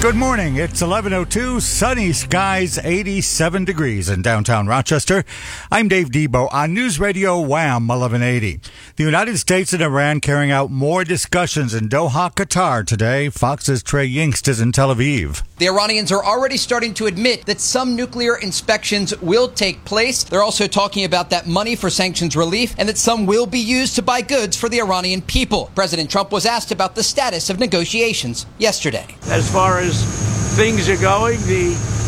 Good morning. It's 11:02, sunny skies, 87 degrees in downtown Rochester. I'm Dave Debo on News Radio Wham 1180. The United States and Iran carrying out more discussions in Doha, Qatar today. Fox's Trey Yingst is in Tel Aviv. The Iranians are already starting to admit that some nuclear inspections will take place. They're also talking about that money for sanctions relief and that some will be used to buy goods for the Iranian people. President Trump was asked about the status of negotiations yesterday. As far as things are going, the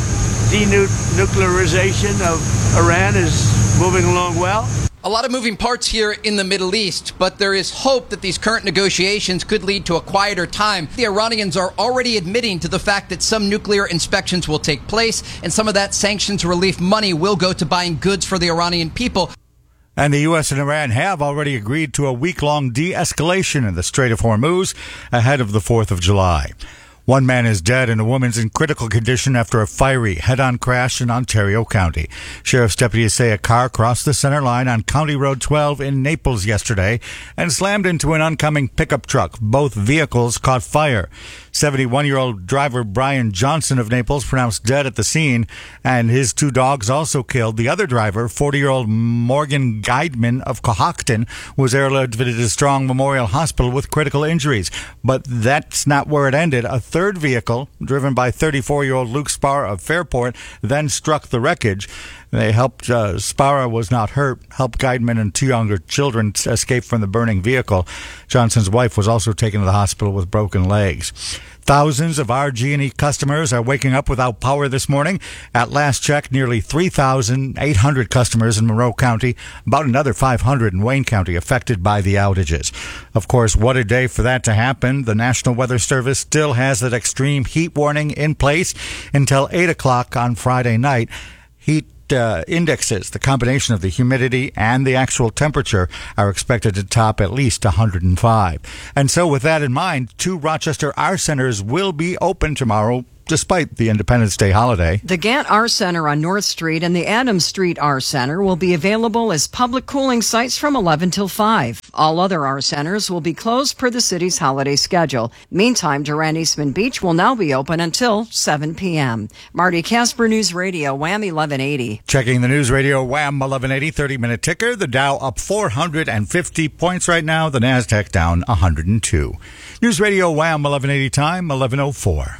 denuclearization of Iran is moving along well. A lot of moving parts here in the Middle East, but there is hope that these current negotiations could lead to a quieter time. The Iranians are already admitting to the fact that some nuclear inspections will take place, and some of that sanctions relief money will go to buying goods for the Iranian people. And the U.S. and Iran have already agreed to a week-long de-escalation in the Strait of Hormuz ahead of the 4th of July. One man is dead and a woman's in critical condition after a fiery head-on crash in Ontario County. Sheriff's deputies say a car crossed the center line on County Road 12 in Naples yesterday and slammed into an oncoming pickup truck. Both vehicles caught fire. 71-year-old driver Brian Johnson of Naples pronounced dead at the scene, and his two dogs also killed. The other driver, 40-year-old Morgan Guideman of Cohocton, was airlifted to Strong Memorial Hospital with critical injuries. But that's not where it ended. A third vehicle, driven by 34-year-old Luke Sparra of Fairport, then struck the wreckage. They helped, Sparra was not hurt, helped Guideman and two younger children escape from the burning vehicle. Johnson's wife was also taken to the hospital with broken legs. Thousands of RG&E customers are waking up without power this morning. At last check, nearly 3,800 customers in Monroe County, about another 500 in Wayne County affected by the outages. Of course, what a day for that to happen. The National Weather Service still has that extreme heat warning in place until 8 o'clock on Friday night. Heat indexes, the combination of the humidity and the actual temperature, are expected to top at least 105. And so with that in mind, 2 Rochester R centers will be open tomorrow, despite the Independence Day holiday. The Gant R Center on North Street and the Adams Street R Center will be available as public cooling sites from 11 till 5. All other R Centers will be closed per the city's holiday schedule. Meantime, Durand Eastman Beach will now be open until 7 p.m. Marty Casper, News Radio, Wham 1180. Checking the News Radio Wham 1180 30-minute ticker. The Dow up 450 points right now. The NASDAQ down 102. News Radio Wham 1180 time, 11:04.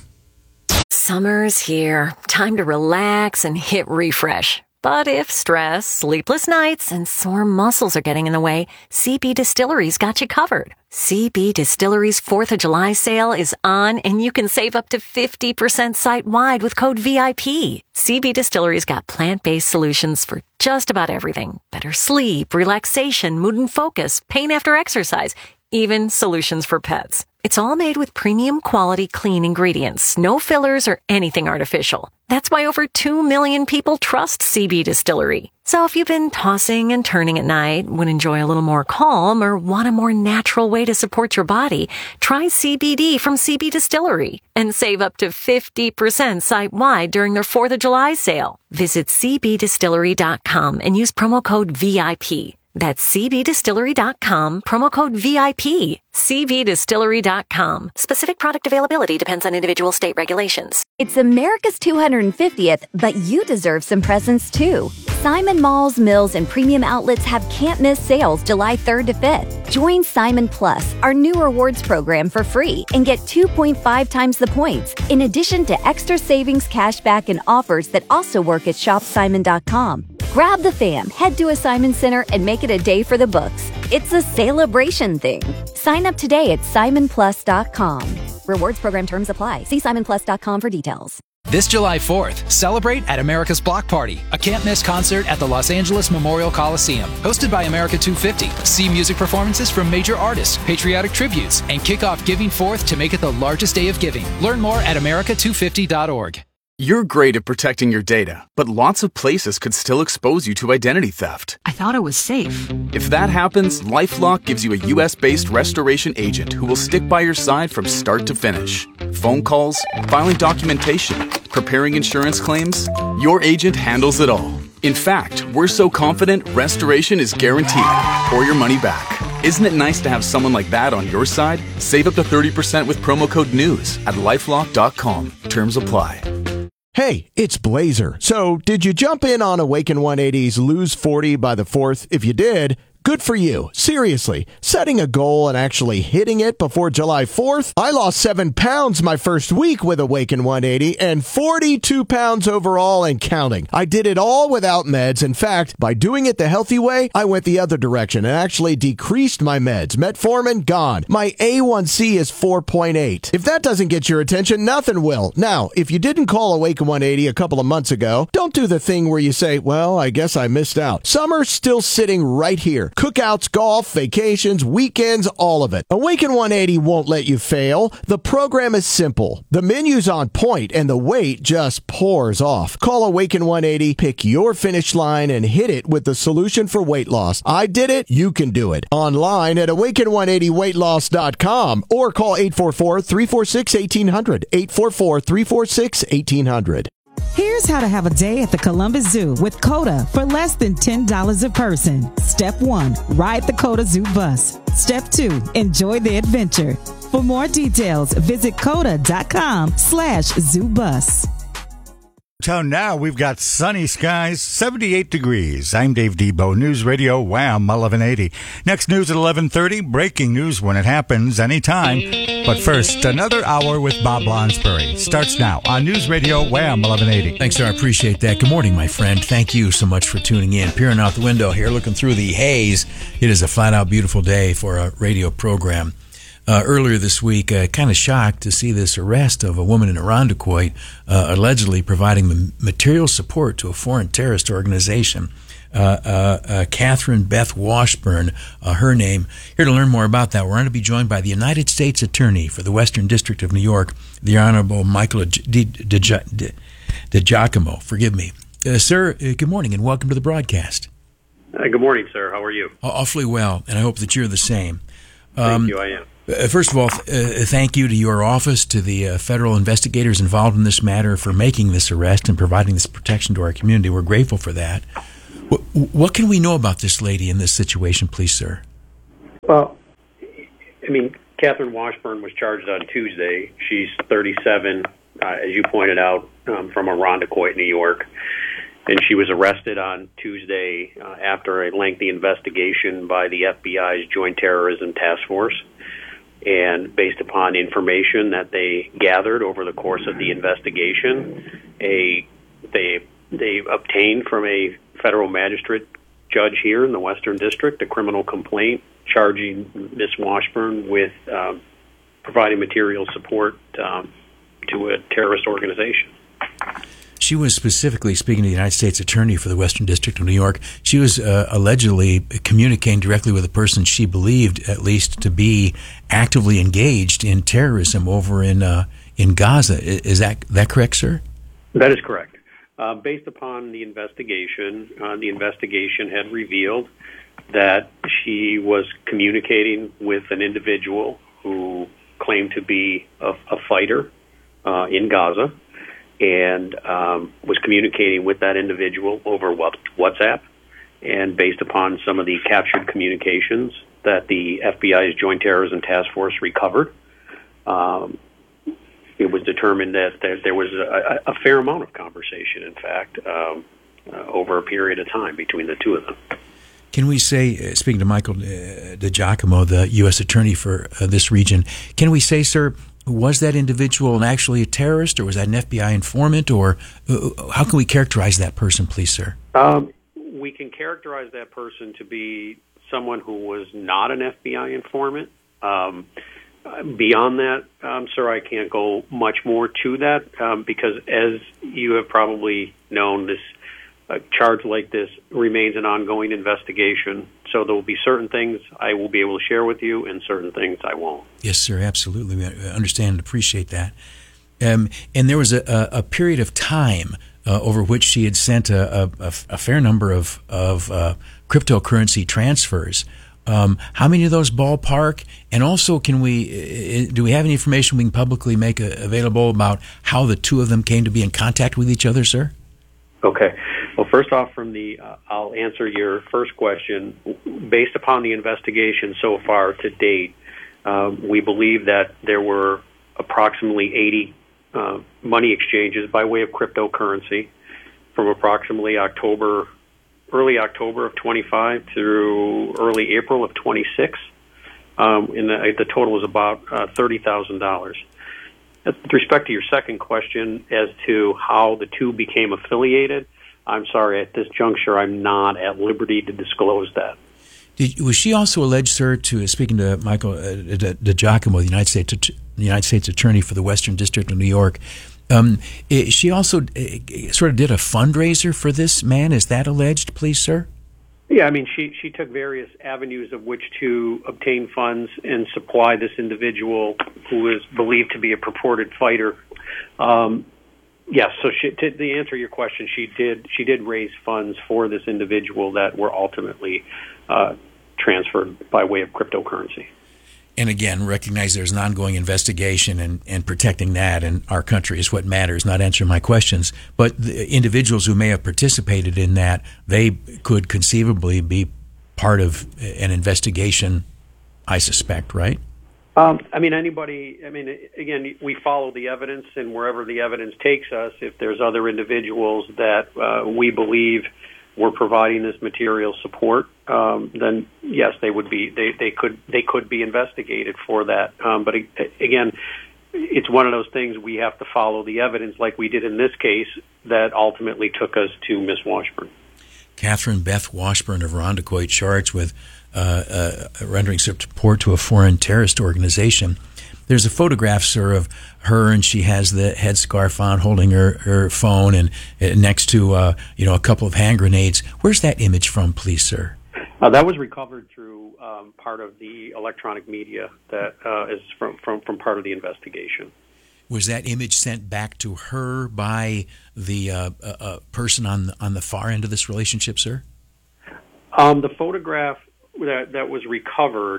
Summer's here. Time to relax and hit refresh. But if stress, sleepless nights, and sore muscles are getting in the way, CB Distillery's got you covered. CB Distillery's 4th of July sale is on, and you can save up to 50% site-wide with code VIP. CB Distillery's got plant-based solutions for just about everything. Better sleep, relaxation, mood and focus, pain after exercise, even solutions for pets. It's all made with premium quality clean ingredients, no fillers or anything artificial. That's why over 2 million people trust CB Distillery. So if you've been tossing and turning at night, would enjoy a little more calm, or want a more natural way to support your body, try CBD from CB Distillery and save up to 50% site-wide during their 4th of July sale. Visit cbdistillery.com and use promo code VIP. That's cbdistillery.com, promo code VIP. cbdistillery.com. Specific product availability depends on individual state regulations. It's America's 250th, but you deserve some presents too. Simon Malls, Mills, and Premium Outlets have can't-miss sales July 3rd to 5th. Join Simon Plus, our new rewards program, for free and get 2.5 times the points, in addition to extra savings, cashback, and offers that also work at shopsimon.com. Grab the fam, head to a Simon Center, and make it a day for the books. It's a celebration thing. Sign up today at simonplus.com. Rewards program terms apply. See simonplus.com for details. This July 4th, celebrate at America's Block Party, a can't-miss concert at the Los Angeles Memorial Coliseum. Hosted by America 250. See music performances from major artists, patriotic tributes, and kick off Giving Forth to make it the largest day of giving. Learn more at america250.org. You're great at protecting your data, but lots of places could still expose you to identity theft. I thought it was safe. If that happens, LifeLock gives you a US-based restoration agent who will stick by your side from start to finish. Phone calls, filing documentation, preparing insurance claims, your agent handles it all. In fact, we're so confident restoration is guaranteed or your money back. Isn't it nice to have someone like that on your side? Save up to 30% with promo code NEWS at LifeLock.com. Terms apply. Hey, it's Blazer. So, did you jump in on Awaken 180's Lose 40 by the 4th? If you did, good for you. Seriously, setting a goal and actually hitting it before July 4th? I lost 7 pounds my first week with Awaken 180 and 42 pounds overall and counting. I did it all without meds. In fact, by doing it the healthy way, I went the other direction and actually decreased my meds. Metformin, gone. My A1C is 4.8. If that doesn't get your attention, nothing will. Now, if you didn't call Awaken 180 a couple of months ago, don't do the thing where you say, well, I guess I missed out. Summer's still sitting right here. Cookouts, golf, vacations, weekends, all of it. Awaken 180 won't let you fail. The program is simple. The menu's on point, and the weight just pours off. Call Awaken 180, pick your finish line, and hit it with the solution for weight loss. I did it. You can do it. Online at awaken180weightloss.com or call 844-346-1800. 844-346-1800. Here's how to have a day at the Columbus Zoo with COTA for less than $10 a person. Step 1, ride the COTA Zoo bus. Step 2, enjoy the adventure. For more details, visit COTA.com/zoobus. Town now, we've got sunny skies, 78 degrees. I'm Dave Debo, News Radio Wham 1180. Next news at 11:30, breaking news when it happens anytime. But first, another hour with Bob Lonsbury starts now on News Radio Wham 1180. Thanks, sir. I appreciate that. Good morning, my friend. Thank you so much for tuning in. Peering out the window here, looking through the haze. It is a flat-out beautiful day for a radio program. Earlier this week, kind of shocked to see this arrest of a woman in Irondequoit allegedly providing material support to a foreign terrorist organization. Catherine Beth Washburn, her name. Here to learn more about that, we're going to be joined by the United States Attorney for the Western District of New York, the Honorable Michael DiGiacomo. Forgive me. Sir, good morning and welcome to the broadcast. Good morning, sir. How are you? Awfully well, and I hope that you're the same. Thank you, I am. First of all, thank you to your office, to the federal investigators involved in this matter for making this arrest and providing this protection to our community. We're grateful for that. What can we know about this lady in this situation, please, sir? Well, I mean, Catherine Washburn was charged on Tuesday. She's 37, as you pointed out, from Irondequoit, New York. And she was arrested on Tuesday after a lengthy investigation by the FBI's Joint Terrorism Task Force. And based upon information that they gathered over the course of the investigation, they obtained from a federal magistrate judge here in the Western District a criminal complaint charging Ms. Washburn with providing material support to a terrorist organization. She was specifically speaking to the United States Attorney for the Western District of New York. She was allegedly communicating directly with a person she believed, at least, to be actively engaged in terrorism over in Gaza. Is that correct, sir? That is correct. Based upon the investigation had revealed that she was communicating with an individual who claimed to be a fighter in Gaza, and was communicating with that individual over WhatsApp. And based upon some of the captured communications that the FBI's Joint Terrorism Task Force recovered, it was determined that there was a fair amount of conversation, in fact, over a period of time between the two of them. Can we say, speaking to Michael DiGiacomo, the U.S. Attorney for this region, can we say, sir, was that individual actually a terrorist, or was that an FBI informant, or how can we characterize that person, please, sir? We can characterize that person to be someone who was not an FBI informant. Beyond that, sir, I can't go much more to that because, as you have probably known, this charge like this remains an ongoing investigation. So there will be certain things I will be able to share with you and certain things I won't. Yes, sir, absolutely. We understand and appreciate that. And there was a period of time over which she had sent a fair number of cryptocurrency transfers. How many of those ballpark? And also, do we have any information we can publicly make available about how the two of them came to be in contact with each other, sir? Okay. Well, First off, I'll answer your first question. Based upon the investigation so far to date, we believe that there were approximately 80 money exchanges by way of cryptocurrency from approximately early October of 25 through early April of 26. The total was about $30,000. With respect to your second question as to how the two became affiliated, I'm sorry, at this juncture, I'm not at liberty to disclose that. Was she also alleged, sir, speaking to Michael DiGiacomo, the United States Attorney for the Western District of New York, she also sort of did a fundraiser for this man? Is that alleged, please, sir? Yeah, I mean, she took various avenues of which to obtain funds and supply this individual who is believed to be a purported fighter. Yes, so to answer your question, she did raise funds for this individual that were ultimately transferred by way of cryptocurrency. And again, recognize there's an ongoing investigation, and protecting that in our country is what matters, not answering my questions. But the individuals who may have participated in that, they could conceivably be part of an investigation, I suspect, right? Again, we follow the evidence, and wherever the evidence takes us, if there's other individuals that we believe were providing this material support, then yes, they would be. They could be investigated for that. But again, it's one of those things we have to follow the evidence, like we did in this case, that ultimately took us to Miss Washburn. Catherine Beth Washburn of Irondequoit, charged with rendering support to a foreign terrorist organization. There's a photograph, sir, of her, and she has the headscarf on, holding her phone, and next to a couple of hand grenades. Where's that image from, please, sir? That was recovered through part of the electronic media that is from part of the investigation. Was that image sent back to her by the person on the far end of this relationship, sir? The photograph that was recovered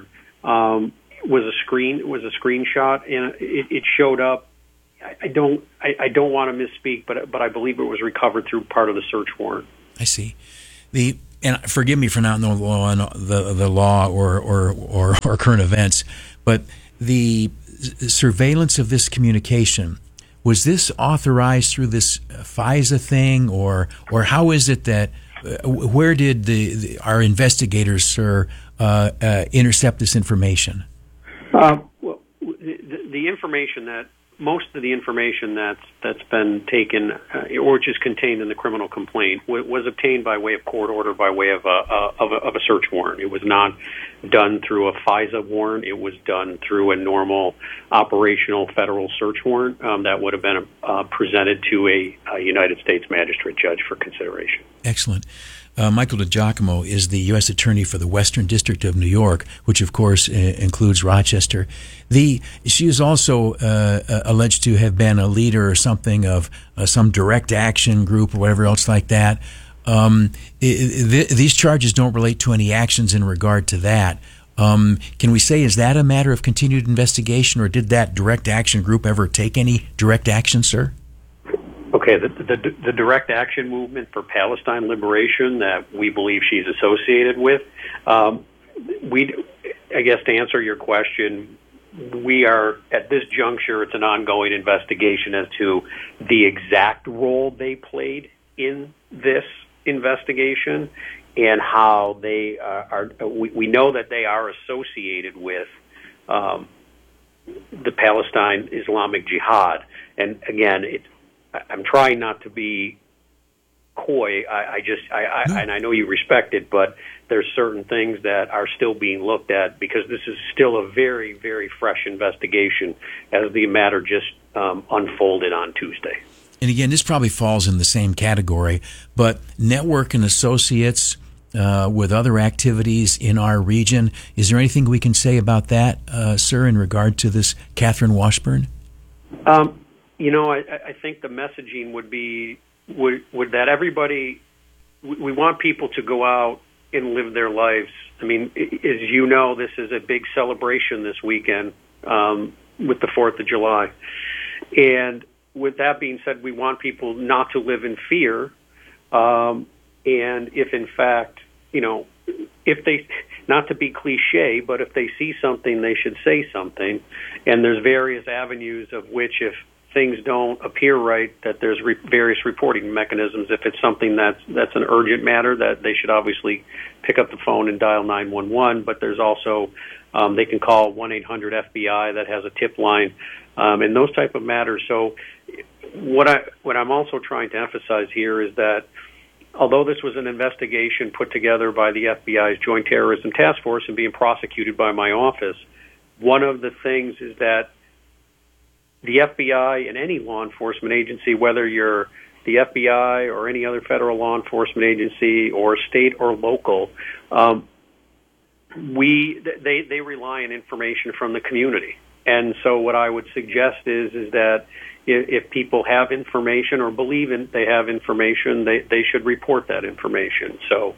was a screenshot, and it showed up. I don't want to misspeak, but I believe it was recovered through part of the search warrant. I see. And forgive me for not knowing the law or current events, but the surveillance of this communication, was this authorized through this FISA thing, or how is it that where did our investigators, sir, intercept this information? Well, the information most of the information that's been taken or which is contained in the criminal complaint was obtained by way of court order, by way of a search warrant. It was not done through a FISA warrant. It was done through a normal operational federal search warrant that would have been presented to a United States magistrate judge for consideration. Excellent. Michael DiGiacomo is the U.S. Attorney for the Western District of New York, which, of course, includes Rochester. She is also alleged to have been a leader or something of some direct action group or whatever else like that. These charges don't relate to any actions in regard to that. Can we say, is that a matter of continued investigation, or did that direct action group ever take any direct action, sir? Okay, the direct action movement for Palestine liberation that we believe she's associated with, I guess to answer your question, we are, at this juncture, it's an ongoing investigation as to the exact role they played in this investigation and how they are. We know that they are associated with the Palestine Islamic Jihad, and again, I'm trying not to be coy. And I know you respect it, but there's certain things that are still being looked at because this is still a very, very fresh investigation as the matter just unfolded on Tuesday. And again, this probably falls in the same category, but Network and Associates with other activities in our region, is there anything we can say about that, sir, in regard to this Catherine Washburn? I think the messaging would be would that everybody, we want people to go out and live their lives. I mean, as you know, this is a big celebration this weekend with the 4th of July. And with that being said, we want people not to live in fear. And if in fact, if they, not to be cliche, but if they see something, they should say something. And there's various avenues of which, if things don't appear right, that there's various reporting mechanisms. If it's something that's an urgent matter, that they should obviously pick up the phone and dial 911. But there's also, they can call 1-800-FBI that has a tip line, and those type of matters. So what I'm also trying to emphasize here is that although this was an investigation put together by the FBI's Joint Terrorism Task Force and being prosecuted by my office, one of the things is that the FBI and any law enforcement agency, whether you're the FBI or any other federal law enforcement agency or state or local, they rely on information from the community. And so what I would suggest is that if people have information or believe they have information, they should report that information. So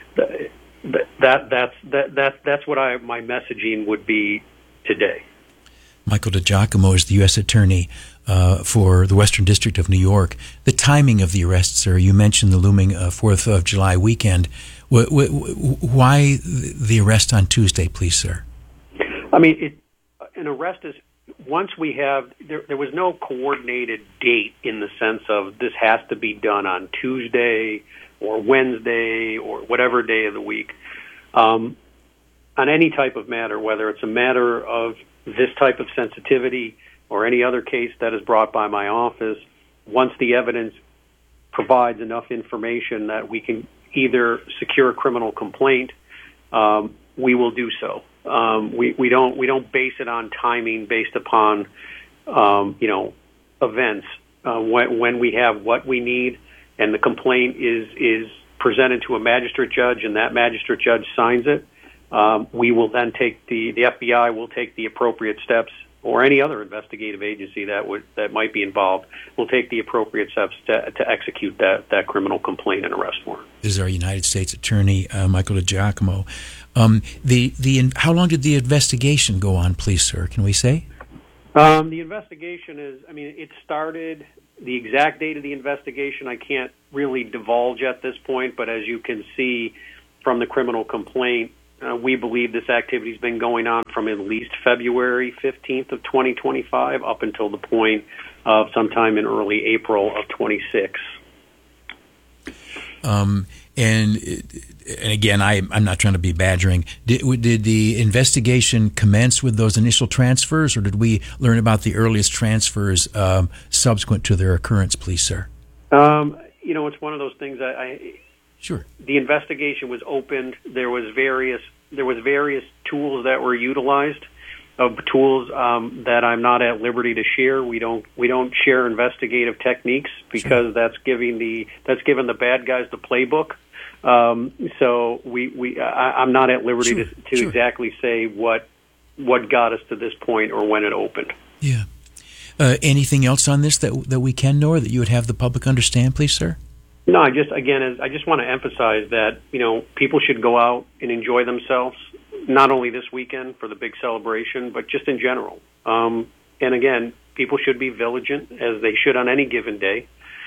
that's what my messaging would be today. Michael DiGiacomo is the U.S. Attorney for the Western District of New York. The timing of the arrest, sir, you mentioned the looming 4th of July weekend. Why the arrest on Tuesday, please, sir? I mean, an arrest is, once we have, there was no coordinated date in the sense of this has to be done on Tuesday or Wednesday or whatever day of the week. On any type of matter, whether it's a matter of this type of sensitivity or any other case that is brought by my office, once the evidence provides enough information that we can either secure a criminal complaint, we will do so. We don't base it on timing based upon events. When we have what we need and the complaint is presented to a magistrate judge and that magistrate judge signs it, we will then take the FBI will take the appropriate steps, or any other investigative agency that might be involved will take the appropriate steps to execute that criminal complaint and arrest warrant. This is our United States Attorney, Michael DiGiacomo. How long did the investigation go on, please, sir? Can we say? The investigation it started, the exact date of the investigation I can't really divulge at this point, but as you can see from the criminal complaint, we believe this activity has been going on from at least February 15th of 2025 up until the point of sometime in early April of 26. And again, I'm not trying to be badgering. Did the investigation commence with those initial transfers, or did we learn about the earliest transfers subsequent to their occurrence, please, sir? It's one of those things. Sure. The investigation was opened. There was various tools that were utilized, tools that I'm not at liberty to share. We don't share investigative techniques because that's given the bad guys the playbook. So I'm not at liberty to exactly say what got us to this point or when it opened. Yeah. Anything else on this that we can know or that you would have the public understand, please, sir? No, I just want to emphasize that, people should go out and enjoy themselves, not only this weekend for the big celebration, but just in general. And again, people should be vigilant, as they should on any given day,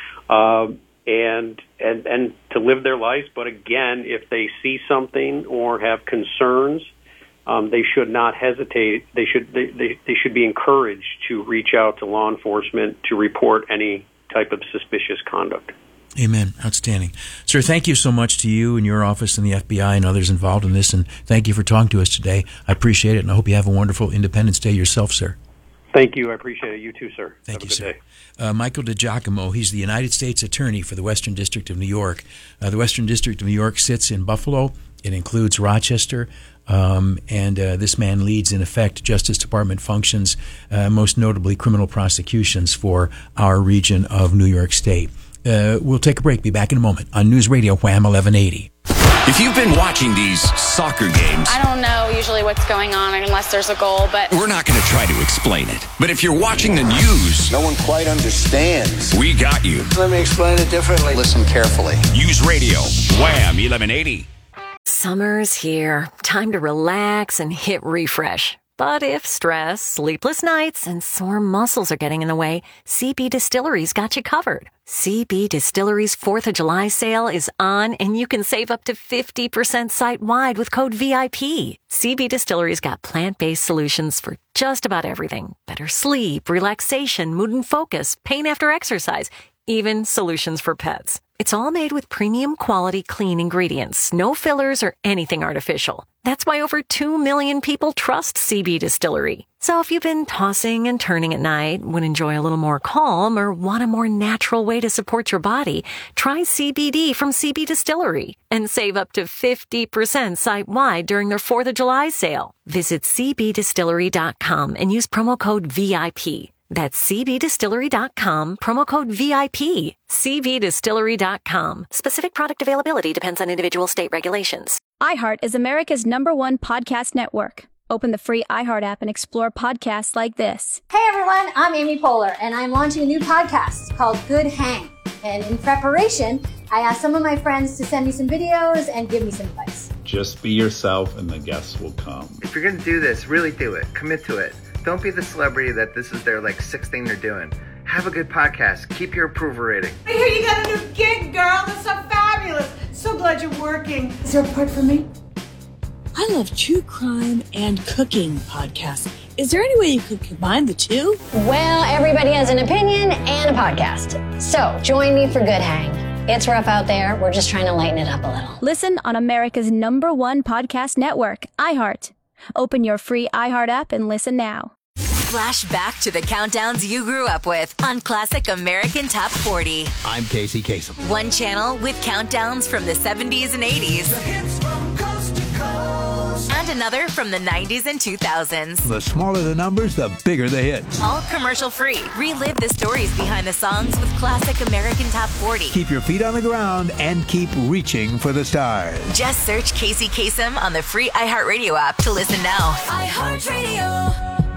and to live their lives. But again, if they see something or have concerns, they should not hesitate. They should be encouraged to reach out to law enforcement to report any type of suspicious conduct. Amen. Outstanding. Sir, thank you so much to you and your office and the FBI and others involved in this, and thank you for talking to us today. I appreciate it, and I hope you have a wonderful Independence Day yourself, sir. Thank you. I appreciate it. You too, sir. Thank you, sir. Day. Michael DiGiacomo, he's the United States Attorney for the Western District of New York. The Western District of New York sits in Buffalo. It includes Rochester, and this man leads, in effect, Justice Department functions, most notably criminal prosecutions for our region of New York State. We'll take a break. Be back in a moment on News Radio Wham 1180. If you've been watching these soccer games, I don't know usually what's going on unless there's a goal, but we're not going to try to explain it. But if you're watching the news, no one quite understands. We got you. Let me explain it differently. Listen carefully. News Radio Wham 1180. Summer's here. Time to relax and hit refresh. But if stress, sleepless nights, and sore muscles are getting in the way, CB Distillery's got you covered. CB Distillery's 4th of July sale is on, and you can save up to 50% site-wide with code VIP. CB Distillery's got plant-based solutions for just about everything. Better sleep, relaxation, mood and focus, pain after exercise, even solutions for pets. It's all made with premium quality clean ingredients, no fillers or anything artificial. That's why over 2 million people trust CB Distillery. So if you've been tossing and turning at night, would enjoy a little more calm, or want a more natural way to support your body, try CBD from CB Distillery and save up to 50% site-wide during their 4th of July sale. Visit cbdistillery.com and use promo code VIP. That's cbdistillery.com, promo code VIP. cbdistillery.com. Specific product availability depends on individual state regulations. iHeart is America's #1 podcast network. Open the free iHeart app and explore podcasts like this. Hey everyone, I'm Amy Poehler, and I'm launching a new podcast called Good Hang. And in preparation, I asked some of my friends to send me some videos and give me some advice. Just be yourself and the guests will come. If you're going to do this, really do it. Commit to it. Don't be the celebrity that this is their sixth thing they're doing. Have a good podcast. Keep your approval rating. I hear you got a new gig, girl. That's so fabulous. So glad you're working. Is there a part for me? I love true crime and cooking podcasts. Is there any way you could combine the two? Well, everybody has an opinion and a podcast. So join me for Good Hang. It's rough out there. We're just trying to lighten it up a little. Listen on America's #1 podcast network, iHeart. Open your free iHeart app and listen now. Flash back to the countdowns you grew up with on Classic American Top 40. I'm Casey Kasem. One channel with countdowns from the 70s and 80s. The hits from coast to coast. And another from the 90s and 2000s. The smaller the numbers, the bigger the hits. All commercial free. Relive the stories behind the songs with Classic American Top 40. Keep your feet on the ground and keep reaching for the stars. Just search Casey Kasem on the free iHeartRadio app to listen now. iHeartRadio.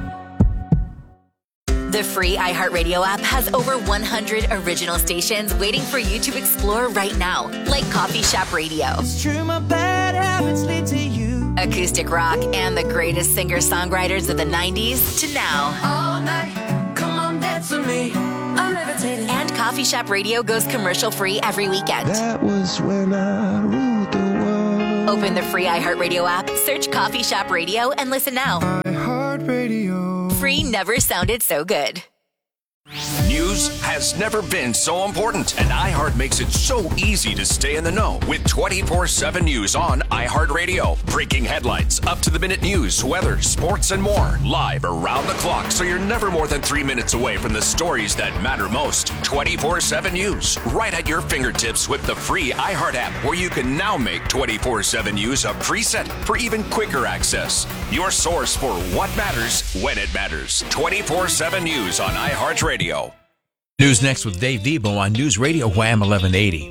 The free iHeartRadio app has over 100 original stations waiting for you to explore right now, like Coffee Shop Radio, It's true, my bad habits lead to you. acoustic rock, and the greatest singer-songwriters of the 90s to now. All night, come on, dance with me. I'm levitating. And Coffee Shop Radio goes commercial-free every weekend. That was when I ruled the world. Open the free iHeartRadio app, search Coffee Shop Radio, and listen now. iHeartRadio. Free never sounded so good. News has never been so important, and iHeart makes it so easy to stay in the know with 24/7 news on iHeartRadio. Breaking headlines, up-to-the-minute news, weather, sports, and more. Live around the clock, so you're never more than 3 minutes away from the stories that matter most. 24/7 news, right at your fingertips with the free iHeart app, where you can now make 24/7 news a preset for even quicker access. Your source for what matters when it matters. 24/7 news on iHeartRadio. News next with Dave Debo on News Radio Wham 1180.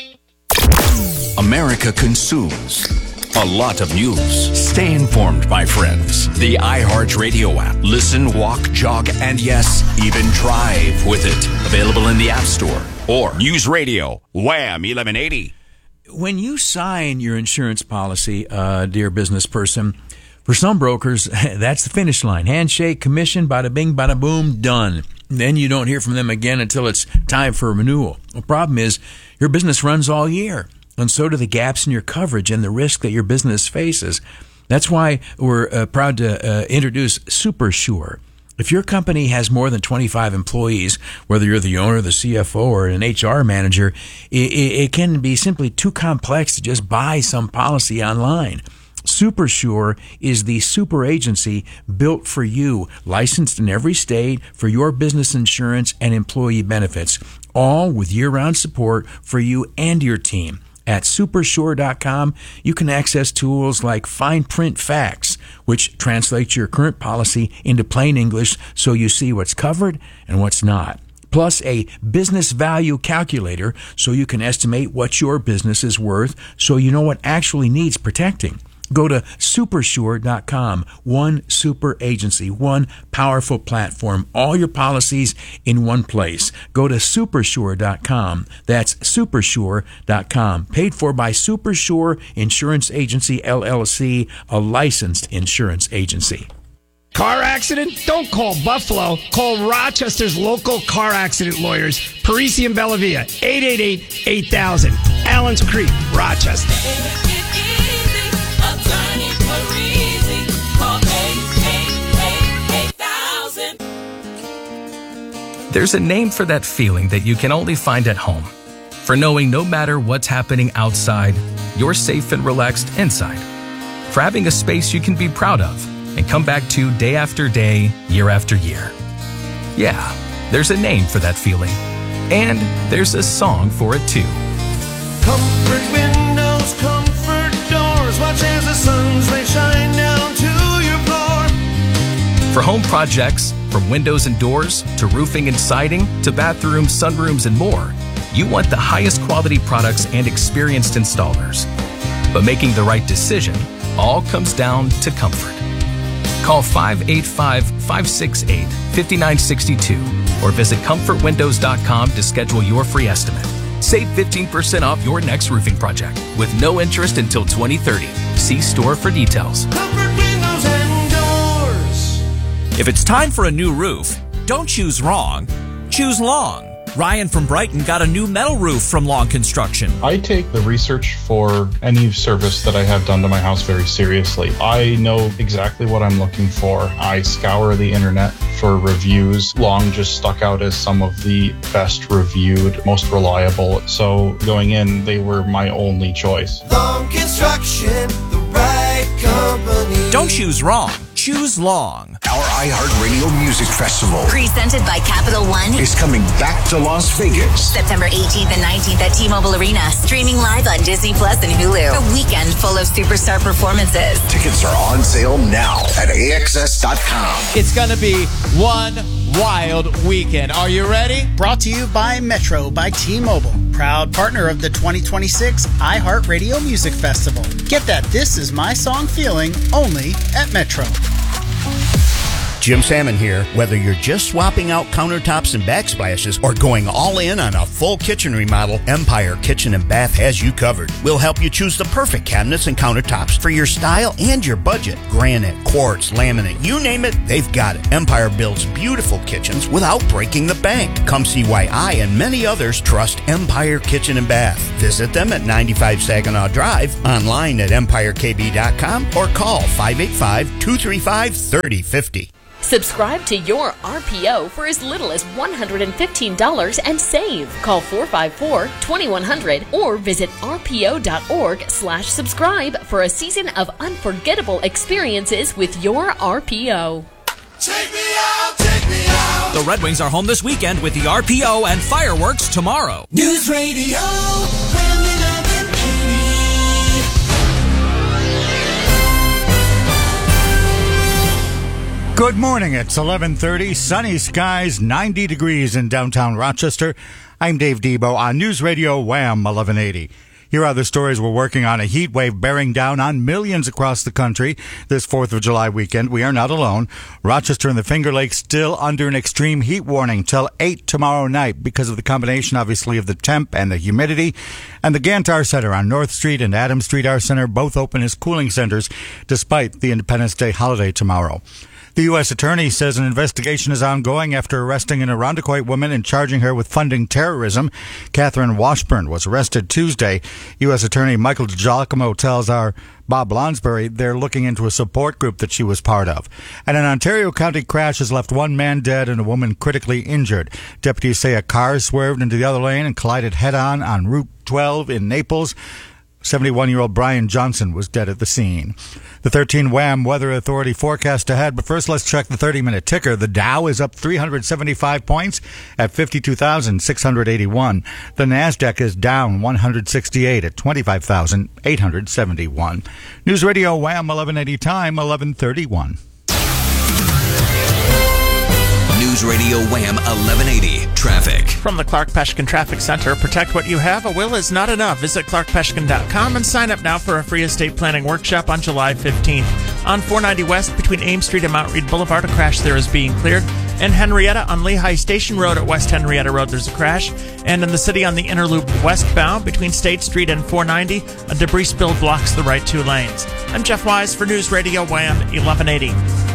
America consumes a lot of news. Stay informed, my friends. The iHeartRadio app. Listen, walk, jog, and yes, even drive with it. Available in the App Store or News Radio Wham 1180. When you sign your insurance policy, dear business person, for some brokers, that's the finish line. Handshake, commission, bada bing, bada boom, done. Then you don't hear from them again until it's time for a renewal. The problem is your business runs all year, and so do the gaps in your coverage and the risk that your business faces. That's why we're proud to introduce SuperSure. If your company has more than 25 employees, whether you're the owner, the CFO, or an HR manager, it can be simply too complex to just buy some policy online. SuperSure is the super agency built for you, licensed in every state for your business insurance and employee benefits, all with year-round support for you and your team. At supersure.com, you can access tools like Fine Print Facts, which translates your current policy into plain English so you see what's covered and what's not. Plus a business value calculator so you can estimate what your business is worth so you know what actually needs protecting. Go to supersure.com. One super agency, one powerful platform, all your policies in one place. Go to supersure.com. That's supersure.com. Paid for by SuperSure Insurance Agency, LLC, a licensed insurance agency. Car accident? Don't call Buffalo. Call Rochester's local car accident lawyers, Parisi and Bellavia, 888-8000. Allen's Creek, Rochester. There's a name for that feeling that you can only find at home. For knowing no matter what's happening outside, you're safe and relaxed inside. For having a space you can be proud of and come back to day after day, year after year. Yeah, there's a name for that feeling. And there's a song for it too. Comfort windows, comfort doors. Watch as the sun's rays shine down to your floor. For home projects, from windows and doors to roofing and siding to bathrooms, sunrooms, and more, you want the highest quality products and experienced installers. But making the right decision all comes down to comfort. Call 585-568-5962 or visit comfortwindows.com to schedule your free estimate. Save 15% off your next roofing project with no interest until 2030. See store for details. Comfort windows and doors. If it's time for a new roof, don't choose wrong. Choose Long. Ryan from Brighton got a new metal roof from Long Construction. I take the research for any service that I have done to my house very seriously. I know exactly what I'm looking for. I scour the internet for reviews. Long just stuck out as some of the best reviewed, most reliable. So going in, they were my only choice. Long Construction, the right company. Don't choose wrong. Choose Long. Our iHeartRadio Music Festival, Presented by Capital One, is coming back to Las Vegas. September 18th and 19th at T-Mobile Arena. Streaming live on Disney Plus and Hulu. A weekend full of superstar performances. Tickets are on sale now at AXS.com. It's going to be one wild weekend. Are you ready? Brought to you by Metro by T-Mobile. Proud partner of the 2026 iHeartRadio Music Festival. Get that This Is My Song feeling only at Metro. Jim Salmon here. Whether you're just swapping out countertops and backsplashes or going all in on a full kitchen remodel, Empire Kitchen and Bath has you covered. We'll help you choose the perfect cabinets and countertops for your style and your budget. Granite, quartz, laminate, you name it, they've got it. Empire builds beautiful kitchens without breaking the bank. Come see why I and many others trust Empire Kitchen and Bath. Visit them at 95 Saginaw Drive, online at empirekb.com, or call 585-235-3050. Subscribe to your RPO for as little as $115 and save. Call 454-2100 or visit rpo.org/subscribe for a season of unforgettable experiences with your RPO. Take me out, take me out. The Red Wings are home this weekend with the RPO and fireworks tomorrow. News Radio. Good morning. It's 11:30. Sunny skies, 90 degrees in downtown Rochester. I'm Dave Debo on News Radio Wham 1180. Here are the stories we're working on. A heat wave bearing down on millions across the country this 4th of July weekend. We are not alone. Rochester and the Finger Lakes still under an extreme heat warning till 8 tomorrow night because of the combination, obviously, of the temp and the humidity. And the Gantar Center on North Street and Adams Street Art Center both open as cooling centers despite the Independence Day holiday tomorrow. The U.S. Attorney says an investigation is ongoing after arresting an Irondequoit woman and charging her with funding terrorism. Catherine Washburn was arrested Tuesday. U.S. Attorney Michael DiGiacomo tells our Bob Lonsbury they're looking into a support group that she was part of. And an Ontario County crash has left one man dead and a woman critically injured. Deputies say a car swerved into the other lane and collided head-on Route 12 in Naples. 71-year-old Brian Johnson was dead at the scene. The 13 WHAM Weather Authority forecast ahead, but first let's check the 30-minute ticker. The Dow is up 375 points at 52,681. The NASDAQ is down 168 at 25,871. News Radio WHAM 1180 time, 11:31. News Radio Wham 1180 Traffic. From the Clark Peshkin Traffic Center, protect what you have. A will is not enough. Visit clarkpeshkin.com and sign up now for a free estate planning workshop on July 15th. On 490 West between Ames Street and Mount Read Boulevard, a crash there is being cleared. In Henrietta on Lehigh Station Road at West Henrietta Road, there's a crash. And in the city on the inner loop westbound between State Street and 490, a debris spill blocks the right two lanes. I'm Jeff Wise for News Radio Wham 1180.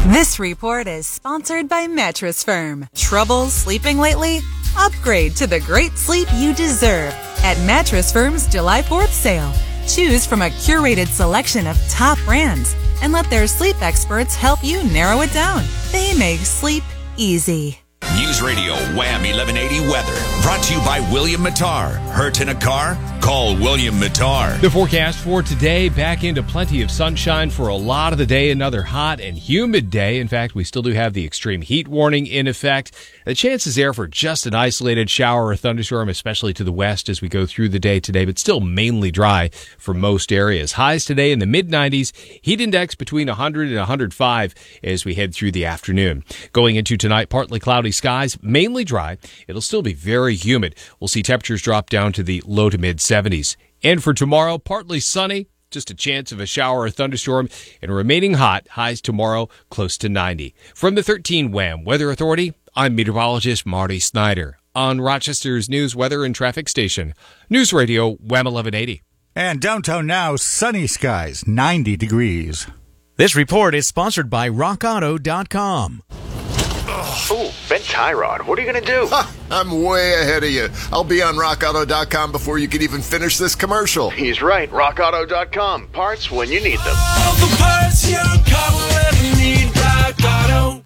This report is sponsored by Mattress Firm. Trouble sleeping lately? Upgrade to the great sleep you deserve at Mattress Firm's July 4th sale. Choose from a curated selection of top brands and let their sleep experts help you narrow it down. They make sleep easy. News Radio Wham 1180 weather brought to you by William Mattar. Hurt in a car? Call William Mattar. The forecast for today, back into plenty of sunshine for a lot of the day. Another hot and humid day. In fact, we still do have the extreme heat warning in effect. The chances there for just an isolated shower or thunderstorm, especially to the west as we go through the day today, but still mainly dry for most areas. Highs today in the mid-90s. Heat index between 100 and 105 as we head through the afternoon. Going into tonight, partly cloudy skies, mainly dry. It'll still be very humid. We'll see temperatures drop down to the low to mid-70s. And for tomorrow, partly sunny, just a chance of a shower or thunderstorm, and remaining hot, highs tomorrow close to 90. From the 13 Wham Weather Authority, I'm meteorologist Marty Snyder on Rochester's news, weather, and traffic station, News Radio Wham 1180. And downtown now, sunny skies, 90 degrees. This report is sponsored by RockAuto.com. Ooh, bent tie rod. What are you going to do? I'm way ahead of you. I'll be on RockAuto.com before you can even finish this commercial. He's right. RockAuto.com. Parts when you need them. All the parts your car will ever need. Rock Auto.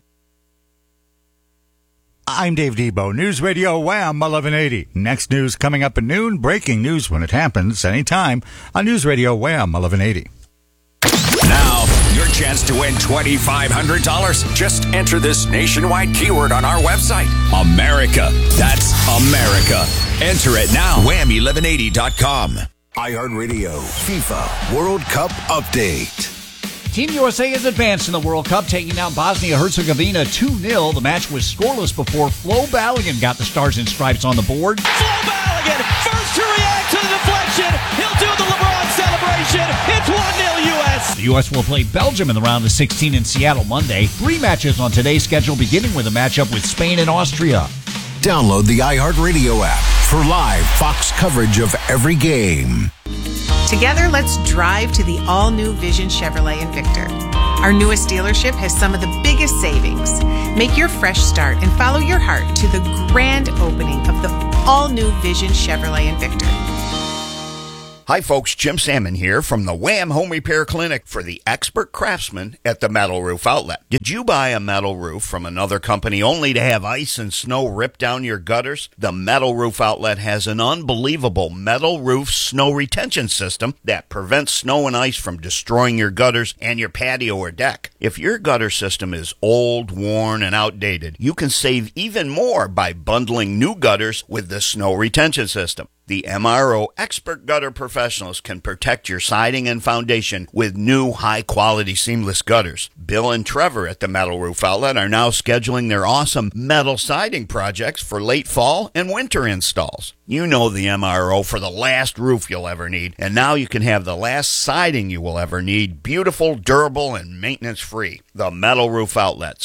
I'm Dave Debo, News Radio Wham 1180. Next news coming up at noon. Breaking news when it happens anytime on News Radio Wham 1180. Now, your chance to win $2,500. Just enter this nationwide keyword on our website. America. That's America. Enter it now. Wham1180.com. iHeartRadio FIFA World Cup Update. Team USA is advanced in the World Cup, taking out Bosnia-Herzegovina 2-0. The match was scoreless before Flo Balogun got the Stars and Stripes on the board. Flo Balogun, first to react to the deflection. He'll do the LeBron celebration. It's 1-0 U.S. The U.S. will play Belgium in the round of 16 in Seattle Monday. 3 matches on today's schedule, beginning with a matchup with Spain and Austria. Download the iHeartRadio app for live Fox coverage of every game. Together, let's drive to the all-new Vision Chevrolet Invictor. Our newest dealership has some of the biggest savings. Make your fresh start and follow your heart to the grand opening of the all-new Vision Chevrolet Invictor. Hi folks, Jim Salmon here from the Wham Home Repair Clinic for the expert craftsman at the Metal Roof Outlet. Did you buy a metal roof from another company only to have ice and snow rip down your gutters? The Metal Roof Outlet has an unbelievable metal roof snow retention system that prevents snow and ice from destroying your gutters and your patio or deck. If your gutter system is old, worn, and outdated, you can save even more by bundling new gutters with the snow retention system. The MRO Expert Gutter Professionals can protect your siding and foundation with new high-quality seamless gutters. Bill and Trevor at the Metal Roof Outlet are now scheduling their awesome metal siding projects for late fall and winter installs. You know the MRO for the last roof you'll ever need, and now you can have the last siding you will ever need, beautiful, durable, and maintenance-free. The Metal Roof Outlet,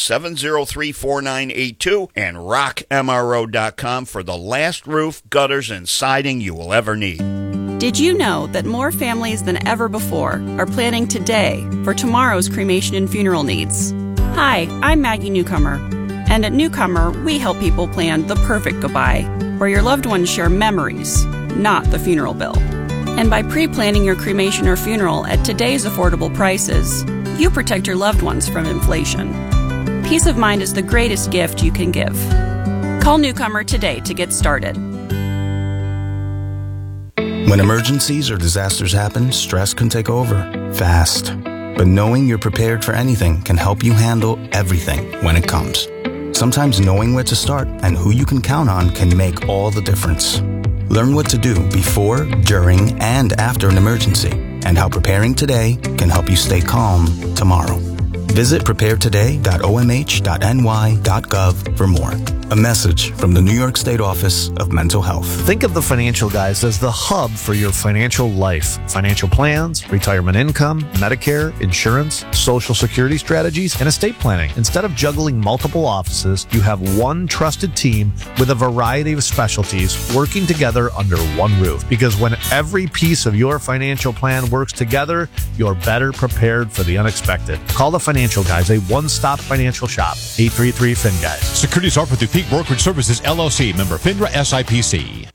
703-4982, and rockmro.com for the last roof, gutters, and siding you will ever need. Did you know that more families than ever before are planning today for tomorrow's cremation and funeral needs? Hi, I'm Maggie Newcomer, and at Newcomer, we help people plan the perfect goodbye, where your loved ones share memories, not the funeral bill. And by pre-planning your cremation or funeral at today's affordable prices, you protect your loved ones from inflation. Peace of mind is the greatest gift you can give. Call Newcomer today to get started. When emergencies or disasters happen, stress can take over fast. But knowing you're prepared for anything can help you handle everything when it comes. Sometimes knowing where to start and who you can count on can make all the difference. Learn what to do before, during, and after an emergency, and how preparing today can help you stay calm tomorrow. Visit preparetoday.omh.ny.gov for more. A message from the New York State Office of Mental Health. Think of the Financial Guys as the hub for your financial life. Financial plans, retirement income, Medicare, insurance, Social Security strategies, and estate planning. Instead of juggling multiple offices, you have one trusted team with a variety of specialties working together under one roof. Because when every piece of your financial plan works together, you're better prepared for the unexpected. Call the Financial Financial Guys, a one-stop financial shop. 833-FIN-GUYS. Securities offered through Peak Brokerage Services, LLC, member FINRA SIPC.